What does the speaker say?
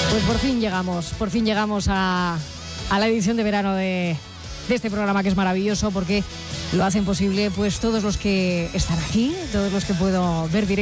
Pues por fin llegamos a la edición de verano de este programa, que es maravilloso porque lo hacen posible pues todos los que están aquí, todos los que puedo ver directamente